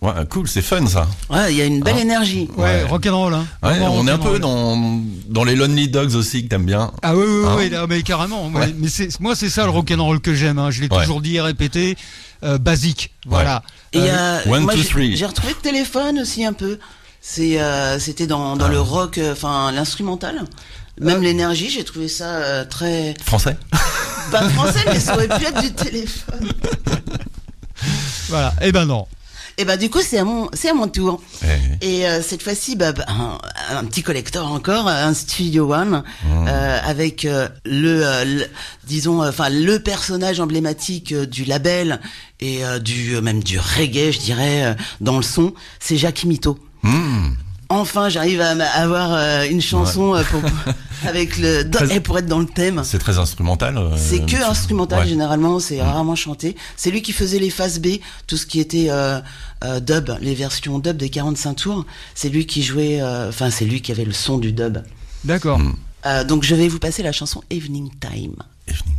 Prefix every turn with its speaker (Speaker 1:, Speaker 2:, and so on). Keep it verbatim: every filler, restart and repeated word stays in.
Speaker 1: Ouais, cool, c'est fun ça.
Speaker 2: Ouais, il y a une belle
Speaker 1: Ah.
Speaker 2: énergie.
Speaker 3: Ouais,
Speaker 1: Ouais.
Speaker 3: rock'n'roll. Hein.
Speaker 1: Ouais,
Speaker 3: Vraiment
Speaker 1: on est un peu
Speaker 3: rock'n'roll.
Speaker 1: dans, dans les Lonely Dogs aussi que t'aimes bien.
Speaker 3: Ah oui, oui, oui,
Speaker 1: Hein
Speaker 3: oui, là, mais carrément.
Speaker 1: Ouais.
Speaker 3: Mais c'est, moi, c'est ça le rock'n'roll que j'aime. Hein. Je l'ai
Speaker 1: Ouais.
Speaker 3: toujours dit et répété. Euh, basique, voilà.
Speaker 2: Et il y
Speaker 3: Euh,
Speaker 2: a,
Speaker 1: One,
Speaker 2: moi,
Speaker 1: two,
Speaker 2: j'ai-
Speaker 1: three.
Speaker 2: j'ai retrouvé le téléphone aussi un peu. C'est, euh, c'était dans, dans
Speaker 1: Ah.
Speaker 2: le rock, enfin l'instrumental. Même
Speaker 3: Euh.
Speaker 2: l'énergie, j'ai trouvé ça euh, très
Speaker 1: Français.
Speaker 2: pas français, mais ça aurait pu être du téléphone.
Speaker 3: Voilà. Eh ben non.
Speaker 2: Et bah du coup c'est à mon c'est à mon tour.
Speaker 1: Eh,
Speaker 2: Et euh, cette fois-ci, bah, bah, un, un petit collector encore, un Studio One,
Speaker 1: Mmh.
Speaker 2: euh, avec euh, le, euh, le- disons, euh, enfin le personnage emblématique euh, du label et euh, du euh, même du reggae, je dirais, euh, dans le son, c'est Jacques Mito.
Speaker 1: hmm.
Speaker 2: Enfin, j'arrive à m- à avoir euh, une chanson euh, pour, avec le dans-
Speaker 1: Très-
Speaker 2: et pour être dans le thème.
Speaker 1: C'est très instrumental. euh,
Speaker 2: C'est que instrumental
Speaker 1: ouais.
Speaker 2: généralement, c'est rarement chanté. C'est lui qui faisait les phases B, tout ce qui était euh, euh, dub, les versions dub des quarante-cinq tours. C'est lui qui jouait, euh, enfin c'est lui qui avait le son du dub.
Speaker 3: D'accord.
Speaker 2: Euh, donc je vais vous passer la chanson Evening Time.
Speaker 1: Evening